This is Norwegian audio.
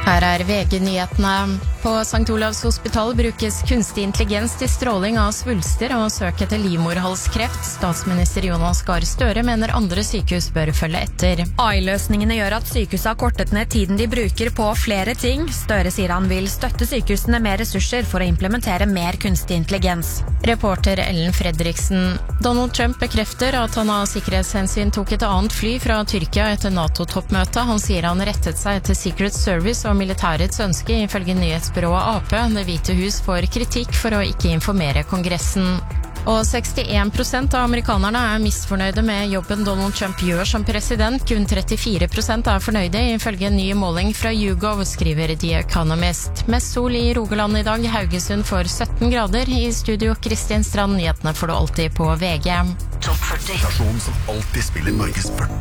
Her VG-nyhetene. På St. Olavs hospital brukes kunstig intelligens til stråling av svulster og søk etter livmorhalskreft. Statsminister Jonas Gahr Støre mener andre sykehus bør følge etter. AI-løsningene gjør at sykehuset har kortet ned tiden de bruker på flere ting. Støre sier han vil støtte sykehusene med ressurser for å implementere mer kunstig intelligens. Reporter Ellen Fredriksen. Donald Trump bekrefter at han av sikkerhetshensyn tok et annet fly fra Tyrkia etter NATO-toppmøtet. Han sier han rettet seg etter Secret Service og militærets ønske, ifølge nyhetsbyrået AP. Det hvite hus får kritikk for å ikke informere Kongressen. Og 61% av amerikanerne misfornøyde med jobben Donald Trump gjør som president. Kun 34% fornøyde, ifølge en ny måling fra YouGov, skriver The Economist. Mest sol i Rogaland i dag. Haugesund får 17 grader. I studio Kristin Strand, nyhetene får du alltid på VG. Topp 40. Stasjonen som alltid spiller Norges 40